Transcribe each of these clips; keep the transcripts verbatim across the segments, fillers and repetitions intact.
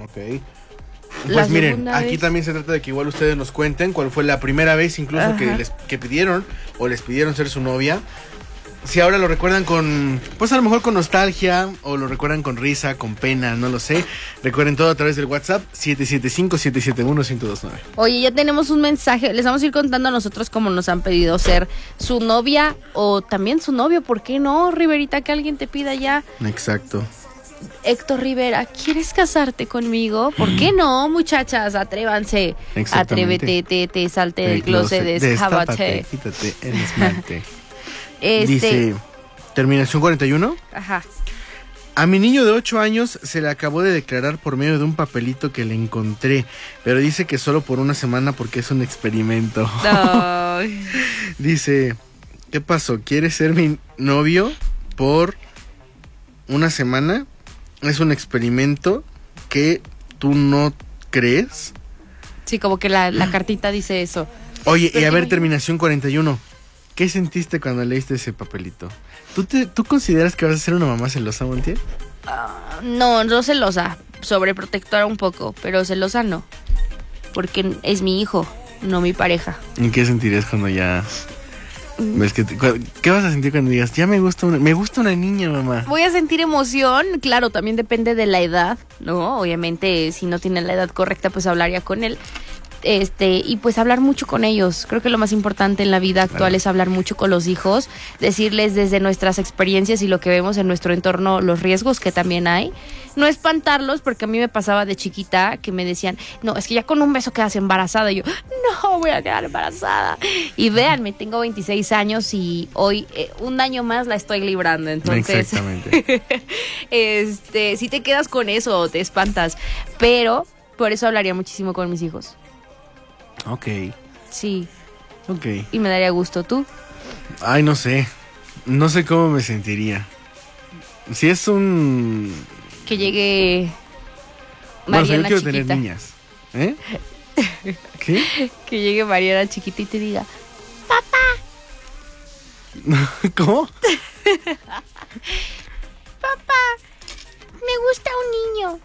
Ok. Pues la miren, aquí vez. También se trata de que igual ustedes nos cuenten cuál fue la primera vez incluso que les que pidieron o les pidieron ser su novia. Si ahora lo recuerdan con, pues a lo mejor con nostalgia, o lo recuerdan con risa, con pena, no lo sé. Recuerden todo a través del WhatsApp siete siete cinco, siete siete uno, uno cero dos nueve. Oye, ya tenemos un mensaje, les vamos a ir contando a nosotros cómo nos han pedido ser su novia o también su novio. ¿Por qué no, Riverita, que alguien te pida ya? Exacto. Héctor Rivera, ¿quieres casarte conmigo? ¿Por qué no, muchachas? Atrévanse. Atrévete, te, te, salte del closet, destápate. Quítate el esmalte. Este... Dice, terminación cuarenta y uno. Ajá. A mi niño de ocho años se le acabó de declarar por medio de un papelito que le encontré, pero dice que solo por una semana porque es un experimento. No. Dice, ¿qué pasó? ¿Quieres ser mi novio por una semana? Es un experimento que tú no crees. Sí, como que la, la cartita dice eso. Oye, pero y a ver, terminación cuarenta y uno. ¿Qué sentiste cuando leíste ese papelito? ¿Tú, te, ¿Tú consideras que vas a ser una mamá celosa, Montiel? Uh, no, no celosa. Sobreprotectora un poco, pero celosa no. Porque es mi hijo, no mi pareja. ¿Y qué sentirías cuando ya... ¿Ves que te, ¿Qué vas a sentir cuando digas, ya me gusta una, me gusta una niña, mamá? Voy a sentir emoción, claro, también depende de la edad, ¿no? Obviamente, si no tiene la edad correcta, pues hablaría con él. Este, y pues hablar mucho con ellos. Creo que lo más importante en la vida actual claro. es hablar mucho con los hijos, decirles desde nuestras experiencias y lo que vemos en nuestro entorno, los riesgos que también hay. No espantarlos, porque a mí me pasaba de chiquita que me decían, no, es que ya con un beso quedas embarazada. Y yo, no, voy a quedar embarazada. Y véanme, tengo veintiséis años y hoy eh, un año más la estoy librando. Entonces, exactamente. este, si te quedas con eso, te espantas. Pero por eso hablaría muchísimo con mis hijos. Ok. Sí. Ok. Y me daría gusto. ¿Tú? Ay, no sé. No sé cómo me sentiría. Si es un... Que llegue... Mariana, bueno, o sea, yo quiero chiquita. Tener niñas. ¿Eh? ¿Qué? Que llegue Mariana chiquita y te diga, papá. ¿Cómo? Papá, me gusta un niño.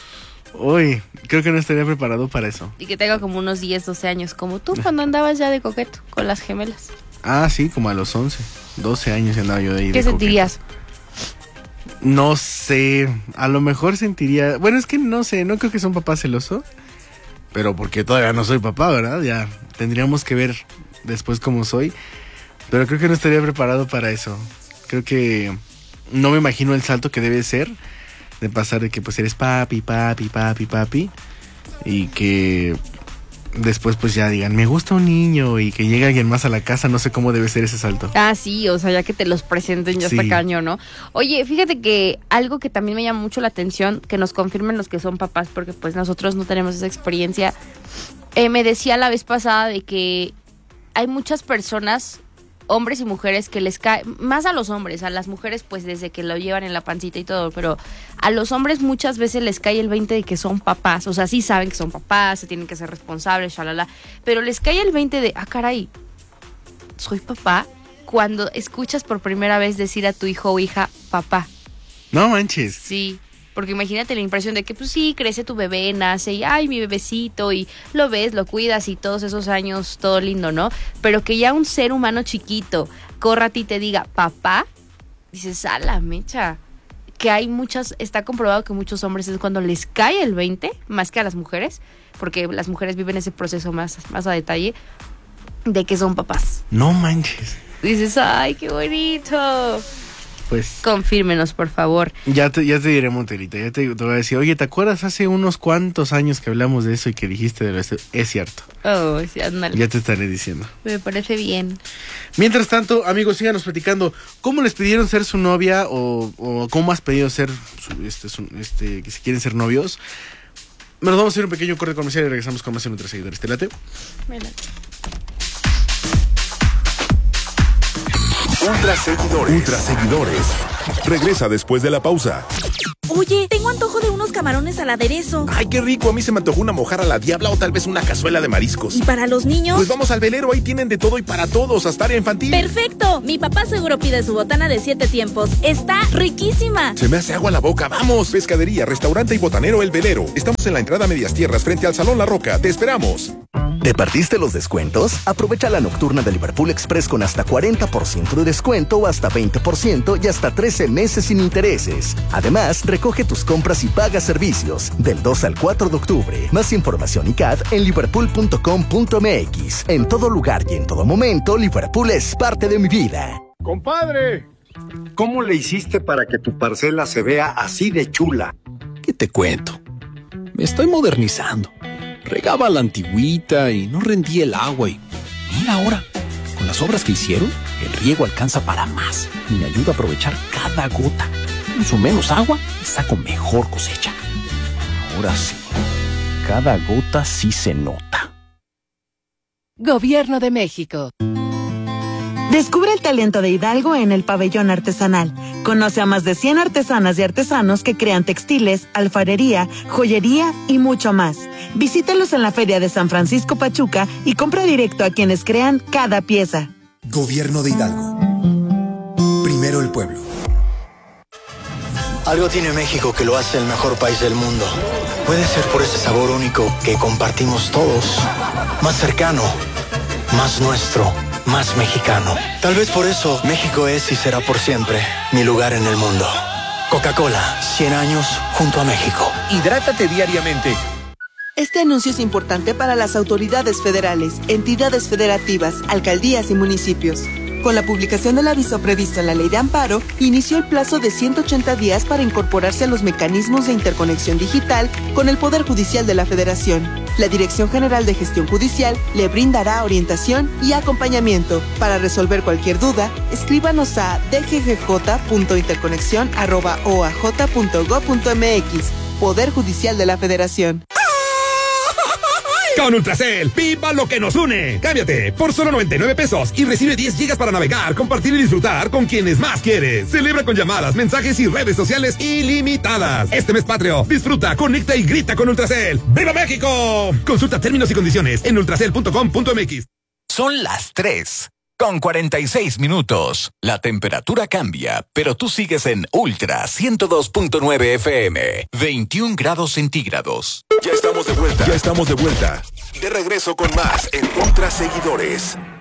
Uy, creo que no estaría preparado para eso. Y que tenga como unos diez, doce años, como tú cuando andabas ya de coqueto con las gemelas. Ah, sí, como a los once, doce años andaba yo de ahí. ¿Qué de sentirías? Coqueto. No sé, a lo mejor sentiría... Bueno, es que no sé, no creo que sea un papá celoso. Pero porque todavía no soy papá, ¿verdad? Ya tendríamos que ver después cómo soy. Pero creo que no estaría preparado para eso. Creo que no me imagino el salto que debe ser de pasar de que pues eres papi, papi, papi, papi, y que después pues ya digan, me gusta un niño, y que llegue alguien más a la casa. No sé cómo debe ser ese salto. Ah, sí, o sea, ya que te los presenten ya sí. Está caño, ¿no? Oye, fíjate que algo que también me llama mucho la atención, que nos confirmen los que son papás, porque pues nosotros no tenemos esa experiencia. Eh, me decía la vez pasada de que hay muchas personas, hombres y mujeres, que les cae, más a los hombres, a las mujeres pues desde que lo llevan en la pancita y todo, pero a los hombres muchas veces les cae el veinte de que son papás, o sea, sí saben que son papás, se tienen que ser responsables, shalala, pero les cae el veinte de, ah, caray, soy papá, cuando escuchas por primera vez decir a tu hijo o hija, papá. No manches. Sí. Porque imagínate la impresión de que, pues sí, crece tu bebé, nace y, ay, mi bebecito, y lo ves, lo cuidas y todos esos años, todo lindo, ¿no? Pero que ya un ser humano chiquito corra a ti y te diga, papá, dices, a la mecha. Que hay muchas, está comprobado que muchos hombres es cuando les cae el veinte, más que a las mujeres, porque las mujeres viven ese proceso más, más a detalle, de que son papás. No manches. Dices, ay, qué bonito. Pues confírmenos, por favor. Ya te, ya te diré, Monterita, ya te, te voy a decir, oye, ¿te acuerdas hace unos cuantos años que hablamos de eso y que dijiste de lo este? Es cierto. Oh, sí, ándale. Ya te estaré diciendo. Me parece bien. Mientras tanto, amigos, síganos platicando cómo les pidieron ser su novia o, o cómo has pedido ser, su, este, su, este, que si quieren ser novios. Nos vamos a hacer un pequeño corte comercial y regresamos con más de nuestros seguidores. ¿Te late? Me late. Ultra Seguidores. Ultra Seguidores. Regresa después de la pausa. Oye, tengo antojo de unos camarones al aderezo. Ay, qué rico. A mí se me antojó una mojarra a la diabla o tal vez una cazuela de mariscos. ¿Y para los niños? Pues vamos al velero, ahí tienen de todo y para todos, hasta área infantil. ¡Perfecto! Mi papá seguro pide su botana de siete tiempos. ¡Está riquísima! Se me hace agua la boca. ¡Vamos! Pescadería, restaurante y botanero El Velero. Estamos en la entrada Medias Tierras frente al Salón La Roca. ¡Te esperamos! ¿Te perdiste los descuentos? Aprovecha la nocturna de Liverpool Express con hasta cuarenta por ciento de descuento o hasta veinte por ciento y hasta trece meses sin intereses. Además, recoge tus compras y paga servicios del dos al cuatro de octubre. Más información y C A D en liverpool punto com punto m x. En todo lugar y en todo momento, Liverpool es parte de mi vida. ¡Compadre! ¿Cómo le hiciste para que tu parcela se vea así de chula? ¿Qué te cuento? Me estoy modernizando. Regaba la antigüita y no rendía el agua y mira ahora, con las obras que hicieron, el riego alcanza para más y me ayuda a aprovechar cada gota. Uso menos agua y saco mejor cosecha. Ahora sí, cada gota sí se nota. Gobierno de México. Descubre el talento de Hidalgo en el Pabellón Artesanal. Conoce a más de cien artesanas y artesanos que crean textiles, alfarería, joyería y mucho más. Visítalos en la Feria de San Francisco Pachuca y compra directo a quienes crean cada pieza. Gobierno de Hidalgo. Primero el pueblo. Algo tiene México que lo hace el mejor país del mundo. Puede ser por ese sabor único que compartimos todos. Más cercano, más nuestro. Más mexicano. Tal vez por eso México es y será por siempre mi lugar en el mundo. Coca-Cola, cien años junto a México. Hidrátate diariamente. Este anuncio es importante para las autoridades federales, entidades federativas, alcaldías y municipios. Con la publicación del aviso previsto en la Ley de Amparo, inició el plazo de ciento ochenta días para incorporarse a los mecanismos de interconexión digital con el Poder Judicial de la Federación. La Dirección General de Gestión Judicial le brindará orientación y acompañamiento. Para resolver cualquier duda, escríbanos a d g g j punto interconexión arroba o a j punto gob punto m x. Poder Judicial de la Federación. Con Ultracel, ¡viva lo que nos une! Cámbiate por solo noventa y nueve pesos y recibe diez gigas para navegar, compartir y disfrutar con quienes más quieres. Celebra con llamadas, mensajes y redes sociales ilimitadas. Este mes patrio, disfruta, conecta y grita con Ultracel. ¡Viva México! Consulta términos y condiciones en ultracel punto com punto m x. Son las tres con cuarenta y seis minutos. La temperatura cambia, pero tú sigues en Ultra ciento dos punto nueve F M, veintiún grados centígrados. Ya estamos de vuelta. Ya estamos de vuelta. De regreso con más en Ultra Seguidores.